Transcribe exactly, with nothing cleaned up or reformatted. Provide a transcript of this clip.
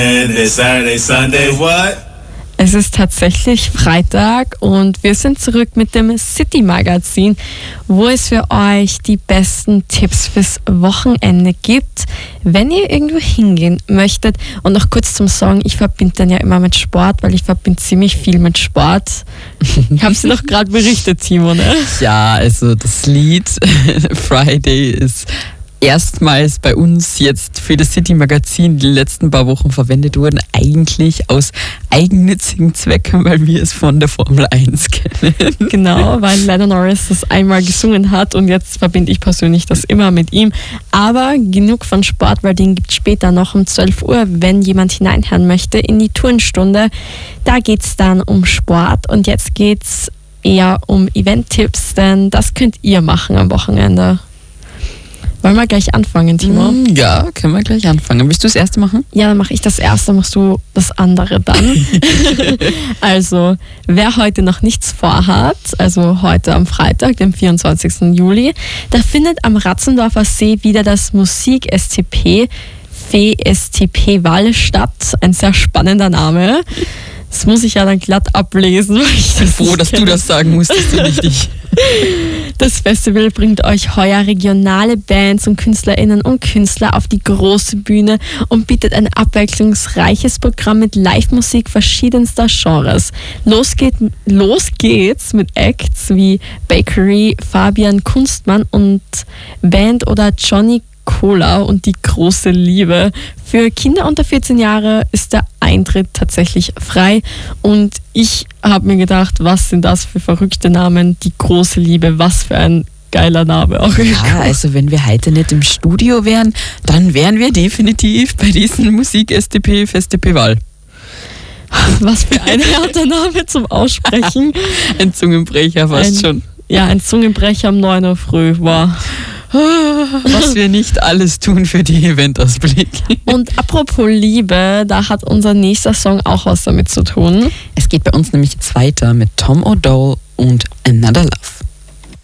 Saturday, Sunday, what? Es ist tatsächlich Freitag und wir sind zurück mit dem City Magazin, wo es für euch die besten Tipps fürs Wochenende gibt, wenn ihr irgendwo hingehen möchtet. Und noch kurz zum Song, ich verbinde den ja immer mit Sport, weil ich verbinde ziemlich viel mit Sport. Ich habe es dir doch gerade berichtet, Timo, ne? Ja, also das Lied Friday ist erstmals bei uns jetzt für das City Magazin die letzten paar Wochen verwendet worden, eigentlich aus eigennützigen Zwecken, weil wir es von der Formel eins kennen. Genau, weil Lando Norris das einmal gesungen hat und jetzt verbinde ich persönlich das immer mit ihm. Aber genug von Sport, weil den gibt es später noch um zwölf Uhr, wenn jemand hineinhören möchte, in die Turnstunde. Da geht es dann um Sport und jetzt geht es eher um Event-Tipps, denn das könnt ihr machen am Wochenende. Wollen wir gleich anfangen, Timo? Ja, können wir gleich anfangen. Willst du das erste machen? Ja, dann mache ich das erste, machst du das andere dann. Also, wer heute noch nichts vorhat, also heute am Freitag, dem vierundzwanzigsten Juli, da findet am Ratzendorfer See wieder das Musik-S T P, Festival statt. Ein sehr spannender Name. Das muss ich ja dann glatt ablesen. Weil ich Ich bin froh, dass du das sagen musstest und nicht ich. Das Festival bringt euch heuer regionale Bands und KünstlerInnen und Künstler auf die große Bühne und bietet ein abwechslungsreiches Programm mit Live-Musik verschiedenster Genres. Los, geht, los geht's mit Acts wie Bakery, Fabian Kunstmann und Band oder Johnny Cola und die große Liebe. Für Kinder unter vierzehn Jahre ist der Eintritt tatsächlich frei und ich habe mir gedacht, was sind das für verrückte Namen? Die große Liebe, was für ein geiler Name. Auch Ja, also wenn wir heute nicht im Studio wären, dann wären wir definitiv bei diesem Musik-S T P-Festival. Was für ein harter Name zum Aussprechen. Ein Zungenbrecher fast ein, schon. Ja, ein Zungenbrecher um neun Uhr früh. Wow. Was wir nicht alles tun für die Eventausblick. Und apropos Liebe, da hat unser nächster Song auch was damit zu tun. Es geht bei uns nämlich jetzt weiter mit Tom O'Dowd und Another Love.